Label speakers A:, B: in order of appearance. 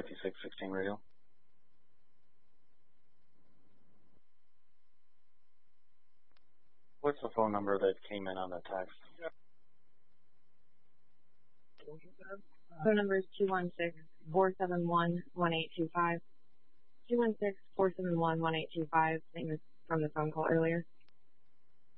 A: 5616 radio. What's the phone number that came in on the text?
B: Phone number is 216-471-1825. 216-471-1825. Same as from the phone call earlier.